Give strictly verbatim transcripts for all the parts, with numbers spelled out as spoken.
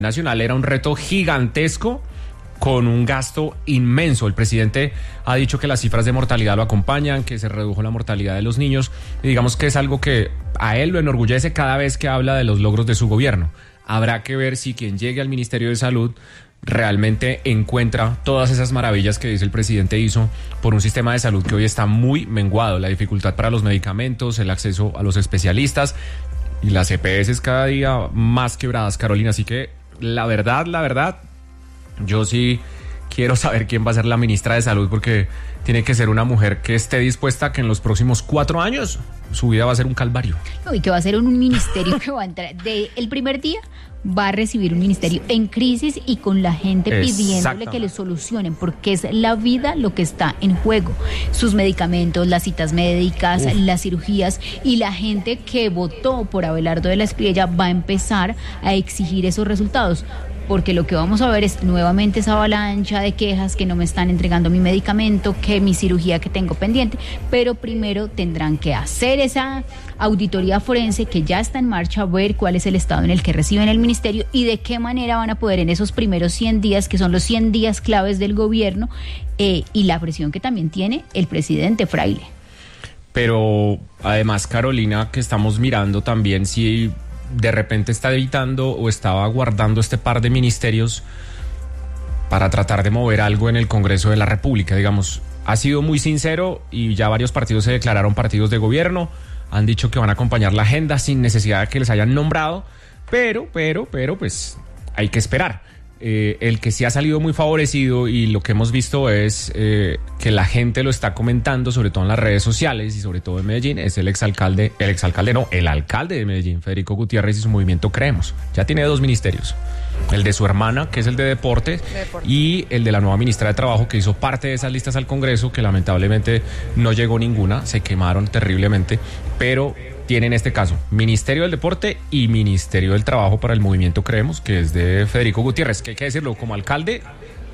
nacional era un reto gigantesco con un gasto inmenso. El presidente ha dicho que las cifras de mortalidad lo acompañan, que se redujo la mortalidad de los niños, y digamos que es algo que a él lo enorgullece cada vez que habla de los logros de su gobierno. Habrá que ver si quien llegue al Ministerio de Salud realmente encuentra todas esas maravillas que dice el presidente hizo por un sistema de salud que hoy está muy menguado, la dificultad para los medicamentos, el acceso a los especialistas y las E P S cada día más quebradas, Carolina. Así que la verdad, la verdad, yo sí quiero saber quién va a ser la ministra de Salud, porque tiene que ser una mujer que esté dispuesta a que en los próximos cuatro años su vida va a ser un calvario. No, y que va a ser un, un ministerio que va a entrar, de el primer día va a recibir un ministerio en crisis y con la gente pidiéndole que le solucionen, porque es la vida lo que está en juego. Sus medicamentos, las citas médicas, Uf. las cirugías, y la gente que votó por Abelardo de la Espriella va a empezar a exigir esos resultados. Porque lo que vamos a ver es nuevamente esa avalancha de quejas, que no me están entregando mi medicamento, que mi cirugía que tengo pendiente, pero primero tendrán que hacer esa auditoría forense que ya está en marcha, ver cuál es el estado en el que reciben el ministerio y de qué manera van a poder en esos primeros cien días, que son los cien días claves del gobierno, eh, y la presión que también tiene el presidente Fraile. Pero además, Carolina, que estamos mirando también si de repente está evitando o estaba guardando este par de ministerios para tratar de mover algo en el Congreso de la República. Digamos, ha sido muy sincero y ya varios partidos se declararon partidos de gobierno, han dicho que van a acompañar la agenda sin necesidad de que les hayan nombrado, pero, pero, pero, pues hay que esperar. Eh, el que sí ha salido muy favorecido, y lo que hemos visto es eh, que la gente lo está comentando, sobre todo en las redes sociales y sobre todo en Medellín, es el exalcalde, el exalcalde no, el alcalde de Medellín, Federico Gutiérrez, y su movimiento Creemos. Ya tiene dos ministerios, el de su hermana, que es el de Deportes, Deportes, y el de la nueva ministra de Trabajo, que hizo parte de esas listas al Congreso, que lamentablemente no llegó ninguna, se quemaron terriblemente, pero tiene en este caso Ministerio del Deporte y Ministerio del Trabajo para el movimiento Creemos, que es de Federico Gutiérrez, que hay que decirlo, como alcalde,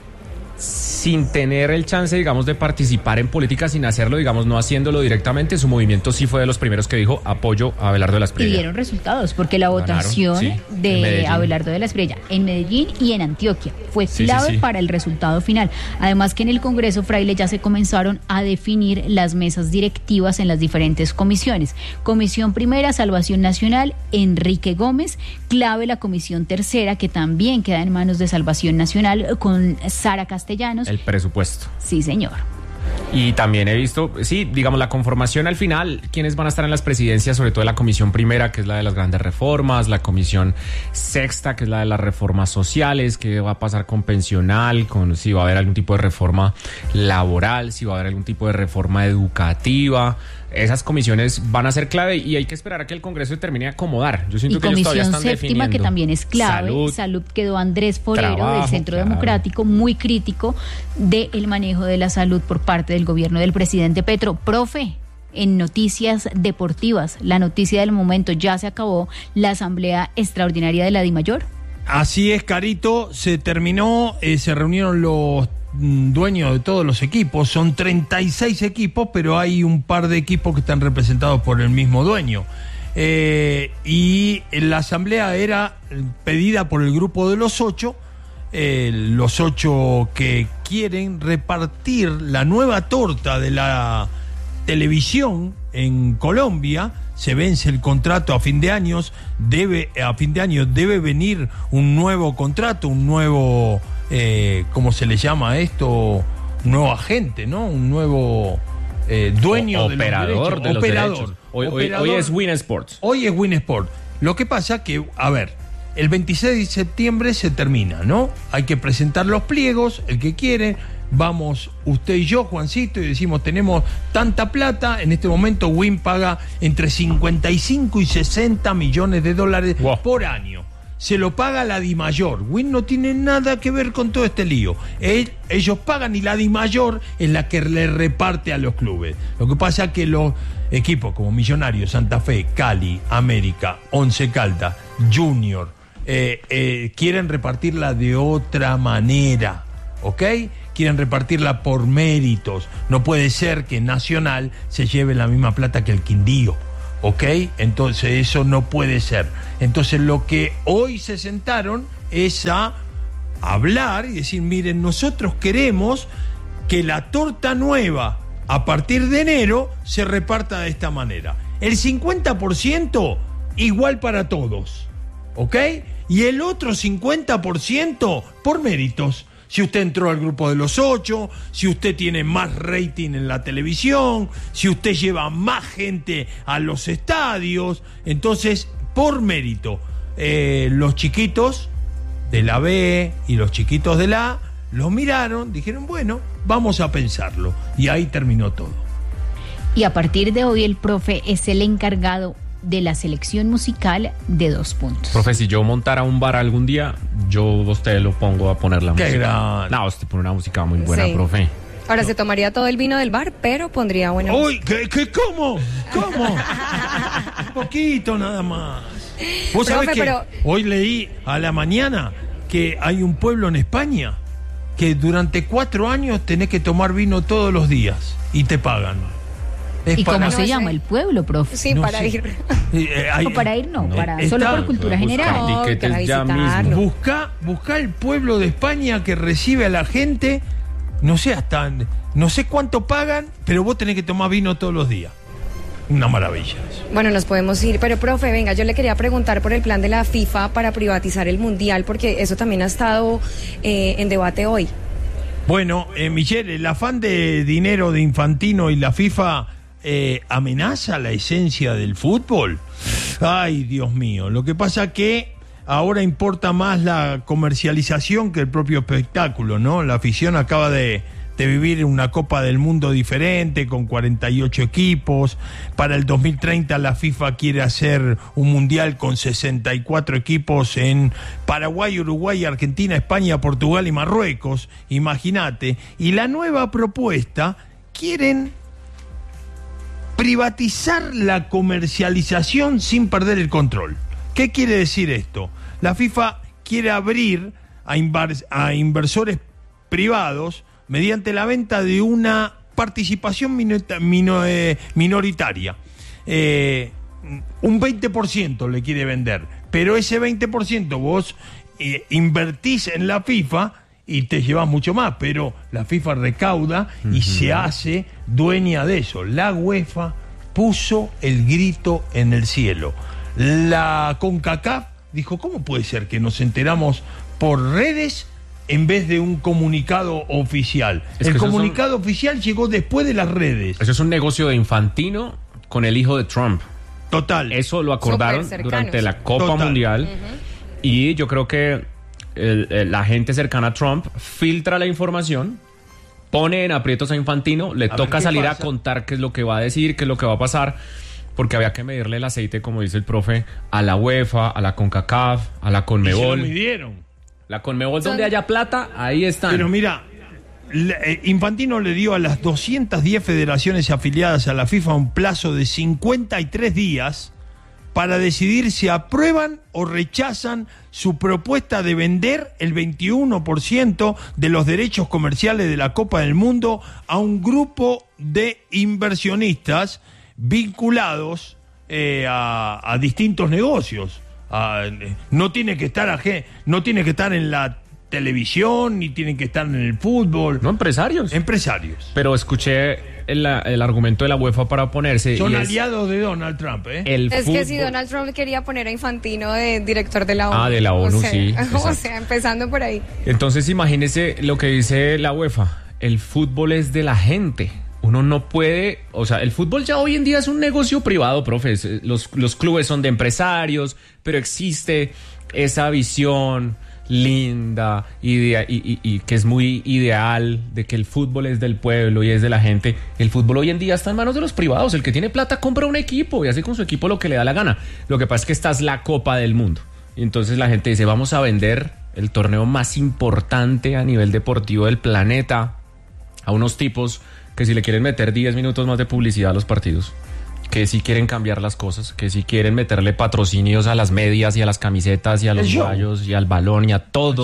sin tener el chance, digamos, de participar en política, sin hacerlo, digamos, no haciéndolo directamente, su movimiento sí fue de los primeros que dijo apoyo a Abelardo de la Espriella. Y dieron resultados, porque la Ganaron, votación sí, de Abelardo de la Espriella en Medellín y en Antioquia fue clave sí, sí, sí. para el resultado final. Además que en el Congreso, Fraile, ya se comenzaron a definir las mesas directivas en las diferentes comisiones. Comisión primera, Salvación Nacional, Enrique Gómez. Clave la comisión tercera, que también queda en manos de Salvación Nacional, con Sara Castellanos. El presupuesto. Sí, señor. Y también he visto, sí, digamos, la conformación al final, quiénes van a estar en las presidencias, sobre todo la comisión primera, que es la de las grandes reformas, la comisión sexta, que es la de las reformas sociales, qué va a pasar con pensional, con si va a haber algún tipo de reforma laboral, si va a haber algún tipo de reforma educativa. Esas comisiones van a ser clave y hay que esperar a que el Congreso se termine de acomodar. Yo siento y que ellos todavía están séptima, definiendo. Que también es clave. Salud, Salud quedó Andrés Forero, trabajo, del Centro claro. Democrático, muy crítico del manejo de la salud por parte del gobierno del presidente Petro. Profe, en noticias deportivas, la noticia del momento, ya se acabó la asamblea extraordinaria de la DIMAYOR. Así es, Carito, se terminó, eh, se reunieron los dueños de todos los equipos, son treinta y seis equipos, pero hay un par de equipos que están representados por el mismo dueño. Eh, y la asamblea era pedida por el grupo de los ocho, eh, los ocho que quieren repartir la nueva torta de la televisión en Colombia. Se vence el contrato a fin de años, debe, a fin de año debe venir un nuevo contrato, un nuevo, eh, ¿cómo se le llama a esto? Un nuevo agente, ¿no? Un nuevo eh, dueño o, operador de los derechos. De operador. Los derechos. Hoy, operador. Hoy, hoy es Win Sports. Hoy es Win Sports. Lo que pasa que, a ver, el veintiséis de septiembre se termina, ¿no? Hay que presentar los pliegos, el que quiere. Vamos usted y yo, Juancito, y decimos, tenemos tanta plata. En este momento Win paga entre cincuenta y cinco y sesenta millones de dólares wow. por año. Se lo paga la DIMAYOR. Win no tiene nada que ver con todo este lío. Él, ellos pagan y la DIMAYOR es la que le reparte a los clubes. Lo que pasa es que los equipos como Millonarios, Santa Fe, Cali, América, Once Caldas, Junior, eh, eh, quieren repartirla de otra manera, ¿ok? Quieren repartirla por méritos. No puede ser que Nacional se lleve la misma plata que el Quindío. ¿ok? Entonces eso no puede ser. Entonces lo que hoy se sentaron es a hablar y decir, miren, nosotros queremos que la torta nueva a partir de enero se reparta de esta manera. El cincuenta por ciento igual para todos, ¿ok? Y el otro cincuenta por ciento por méritos. Si usted entró al grupo de los ocho, si usted tiene más rating en la televisión, si usted lleva más gente a los estadios, entonces, por mérito, eh, los chiquitos de la B y los chiquitos de la A los miraron, dijeron, bueno, vamos a pensarlo. Y ahí terminó todo. Y a partir de hoy el profe es el encargado de la selección musical de Dos Puntos. Profe, si yo montara un bar algún día, yo usted lo pongo a poner la Qué música. gran. No, usted pone una música muy buena, Sí. profe. Ahora se tomaría todo el vino del bar, pero pondría buena música. Uy, ¿qué, qué, cómo? ¿Cómo? Un poquito nada más. Vos sabés Profe, que pero- hoy leí a la mañana que hay un pueblo en España que durante cuatro años tenés que tomar vino todos los días y te pagan. Es ¿Y cómo para- se No llama sé. el pueblo, profe? Sí, no para sé. ir. Eh, eh, hay- No, para ir no, No. para Está- solo por cultura Buscar general. No, tiquetes para ya visitarlo. mismo. Busca, busca el pueblo de España que recibe a la gente, no sé hasta, no sé cuánto pagan, pero vos tenés que tomar vino todos los días. Una maravilla. Bueno, nos podemos ir, pero profe, venga, yo le quería preguntar por el plan de la FIFA para privatizar el Mundial, porque eso también ha estado eh, en debate hoy. Bueno, eh, Michelle, el afán de dinero de Infantino y la FIFA eh, amenaza la esencia del fútbol. Ay, Dios mío. Lo que pasa que ahora importa más la comercialización que el propio espectáculo, ¿no? La afición acaba de, de vivir una Copa del Mundo diferente con cuarenta y ocho equipos. Para el dos mil treinta la FIFA quiere hacer un mundial con sesenta y cuatro equipos en Paraguay, Uruguay, Argentina, España, Portugal y Marruecos. Imagínate. Y la nueva propuesta, quieren privatizar la comercialización sin perder el control. ¿Qué quiere decir esto? La FIFA quiere abrir a, invar- a inversores privados mediante la venta de una participación minota- mino- eh, minoritaria. Eh, un veinte por ciento le quiere vender, pero ese veinte por ciento vos eh, invertís en la FIFA y te llevas mucho más, pero la FIFA recauda y se hace dueña de eso. La UEFA puso el grito en el cielo. La CONCACAF dijo, ¿cómo puede ser que nos enteramos por redes en vez de un comunicado oficial? Es El que esos comunicado oficial llegó después de las redes. Eso es un negocio de Infantino con el hijo de Trump. Total. Eso lo acordaron Súper cercanos. durante la Copa Total. Mundial. Y yo creo que el- el- la gente cercana a Trump filtra la información, pone en aprietos a Infantino, le A ver toca qué salir a pasa. contar qué es lo que va a decir, qué es lo que va a pasar, porque había que medirle el aceite, como dice el profe, a la UEFA, a la CONCACAF, a la Y se lo CONMEBOL. midieron. La CONMEBOL, Son- donde haya plata, ahí están. Pero mira, la- eh, Infantino le dio a las doscientas diez federaciones afiliadas a la FIFA un plazo de cincuenta y tres días para decidir si aprueban o rechazan su propuesta de vender el veintiuno por ciento de los derechos comerciales de la Copa del Mundo a un grupo de inversionistas vinculados eh, a, a distintos negocios. Ah, eh, no tiene que estar aje- no tiene que estar en la televisión ni tienen que estar en el fútbol. No, empresarios. Empresarios. Pero escuché el, el argumento de la UEFA para oponerse. Son y es aliados de Donald Trump, ¿eh? el Es que si fútbol- Donald Trump quería poner a Infantino de director de la ONU. Ah, de la ONU, o sea, sí, O exacto. sea, empezando por ahí. Entonces imagínese lo que dice la UEFA. El fútbol es de la gente. Uno no puede, o sea, el fútbol ya hoy en día es un negocio privado, profe. Los, los clubes son de empresarios, pero existe esa visión linda idea, y, y, y que es muy ideal de que el fútbol es del pueblo y es de la gente. El fútbol hoy en día está en manos de los privados. El que tiene plata compra un equipo y hace con su equipo lo que le da la gana. Lo que pasa es que esta es la Copa del Mundo. Y entonces la gente dice, vamos a vender el torneo más importante a nivel deportivo del planeta a unos tipos que si le quieren meter diez minutos más de publicidad a los partidos, que si quieren cambiar las cosas, que si quieren meterle patrocinios a las medias y a las camisetas y a los El show. gallos y al balón y a El todo show.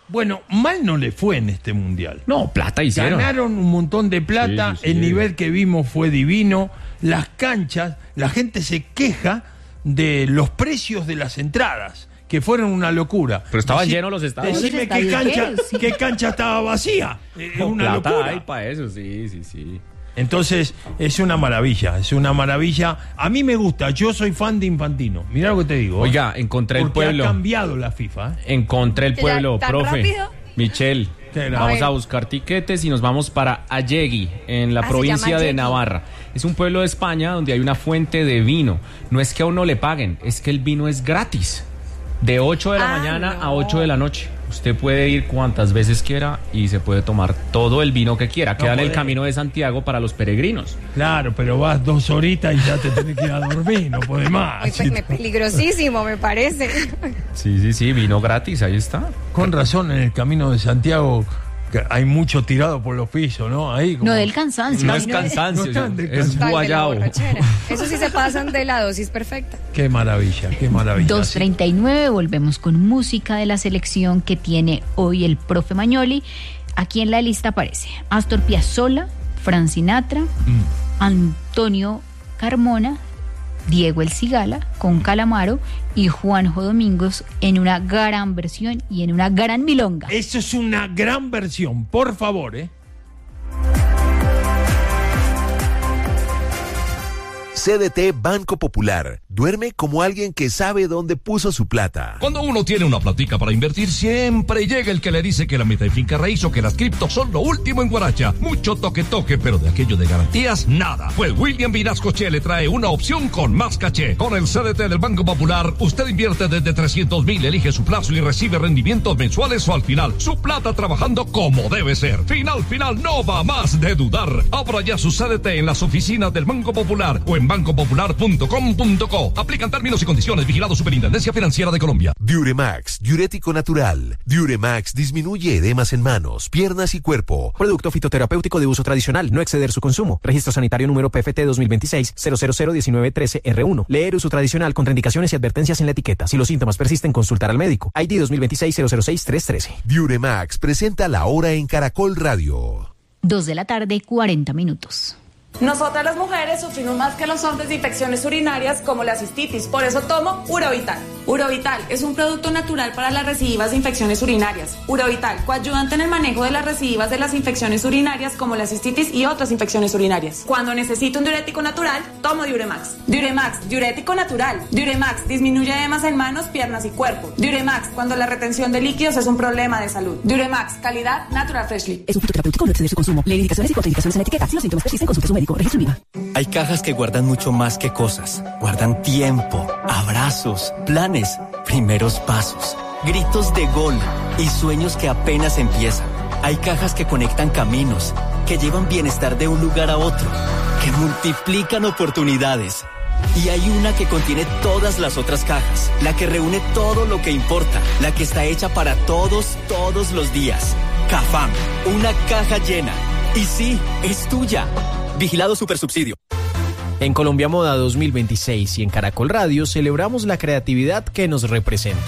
Bueno, mal no le fue en este mundial. No, plata hicieron. Ganaron un montón de plata, sí, sí, sí. El nivel que vimos fue divino, las canchas, la gente se queja de los precios de las entradas, que fueron una locura. Pero estaban Deci- llenos los estadios. Decime Los qué estadios cancha, llenos, sí. qué cancha estaba vacía. Es Con una plata locura. hay para eso, sí, sí, sí. Entonces, es una maravilla, es una maravilla. A mí me gusta, yo soy fan de Infantino. Mirá lo que te digo. Oiga, encontré el Porque pueblo. ha cambiado la FIFA. ¿eh? Encontré el ¿Ya pueblo, tan profe. rápido? Michelle, Qué vamos grave. a buscar tiquetes y nos vamos para Allegui, en la Ah, se provincia llama de Allegui. Navarra. Es un pueblo de España donde hay una fuente de vino. No es que a uno le paguen, es que el vino es gratis. De ocho de la Ah, mañana no. a ocho de la noche. Usted puede ir cuantas veces quiera y se puede tomar todo el vino que quiera. Queda en el puede. Camino de Santiago para los peregrinos. Claro, pero vas dos horitas y ya te tenés que ir a dormir, no puede más. Muy pe- me- peligrosísimo, me parece. Sí, sí, sí, vino gratis, ahí está. Con razón, en el Camino de Santiago que hay mucho tirado por los pisos, ¿no? Ahí como- No del cansancio. No es ¿no? cansancio, No están de es cansancio. Tal, de la guayao. borrachera. Eso sí se pasan de la dosis perfecta. Qué maravilla, qué maravilla. dos treinta y nueve, volvemos con música de la selección que tiene hoy el profe Magnoli. Aquí en la lista aparece Astor Piazzolla, Frank Sinatra, Antonio Carmona, Diego El Cigala con Calamaro y Juanjo Domingos en una gran versión y en una gran milonga. Eso es una gran versión, por favor, ¿eh? C D T Banco Popular. Duerme como alguien que sabe dónde puso su plata. Cuando uno tiene una platica para invertir, siempre llega el que le dice que la meta de finca raíz o que las criptos son lo último en Guaracha. Mucho toque toque, pero de aquello de garantías, nada. Pues William Vinascoche le trae una opción con más caché. Con el C D T del Banco Popular, usted invierte desde trescientos mil, elige su plazo y recibe rendimientos mensuales o al final. Su plata trabajando como debe ser. Final, final, no va más de dudar. Abra ya su C D T en las oficinas del Banco Popular o en banco popular punto com punto co. Aplican términos y condiciones. Vigilado Superintendencia Financiera de Colombia. Diuremax, diurético natural. Diuremax disminuye edemas en manos, piernas y cuerpo. Producto fitoterapéutico de uso tradicional, no exceder su consumo. Registro sanitario número P F T dos mil veintiséis cero cero cero diecinueve trece R uno. Leer uso tradicional, contraindicaciones y advertencias en la etiqueta. Si los síntomas persisten, consultar al médico. I D dos mil veintiséis cero cero seis tres trece. Diuremax presenta la hora en Caracol Radio. Dos de la tarde, cuarenta minutos. Nosotras las mujeres sufrimos más que los hombres de infecciones urinarias como la cistitis, por eso tomo Urovital. Urovital es un producto natural para las recidivas de infecciones urinarias. Urovital, coayudante en el manejo de las recidivas de las infecciones urinarias como la cistitis y otras infecciones urinarias. Cuando necesito un diurético natural, tomo Diuremax. Diuremax, diurético natural. Diuremax disminuye edemas en manos, piernas y cuerpo. Diuremax, cuando la retención de líquidos es un problema de salud. Diuremax, calidad Natural Freshly. Es un fitoterapéutico, no exceder su consumo. Leer indicaciones y contraindicaciones en la etiqueta. Si los síntomas persisten, consulte a su médico. Registro IVA. Hay cajas que guardan mucho más que cosas. Guardan tiempo, abrazos, planes, primeros pasos, gritos de gol y sueños que apenas empiezan. Hay cajas que conectan caminos, que llevan bienestar de un lugar a otro, que multiplican oportunidades. Y hay una que contiene todas las otras cajas, la que reúne todo lo que importa, la que está hecha para todos, todos los días. Cafam, una caja llena. Y sí, es tuya. Vigilado Supersubsidio. En Colombia Moda dos mil veintiséis y en Caracol Radio celebramos la creatividad que nos representa.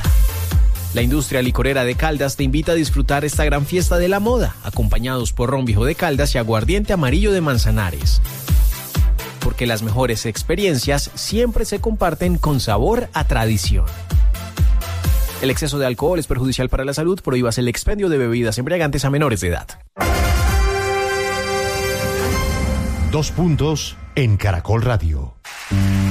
La industria licorera de Caldas te invita a disfrutar esta gran fiesta de la moda, acompañados por ron viejo de Caldas y aguardiente amarillo de Manzanares. Porque las mejores experiencias siempre se comparten con sabor a tradición. El exceso de alcohol es perjudicial para la salud, prohíbas el expendio de bebidas embriagantes a menores de edad. Dos puntos en Caracol Radio.